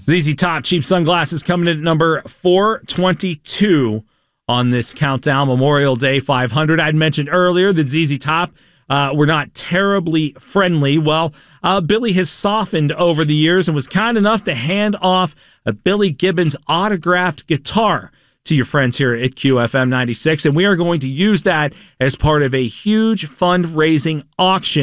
ZZ Top cheap sunglasses coming in at number 422 on this countdown. Memorial Day 500. I'd mentioned earlier that ZZ Top were not terribly friendly. Well, Billy has softened over the years and was kind enough to hand off a Billy Gibbons autographed guitar to your friends here at QFM 96, and we are going to use that as part of a huge fundraising auction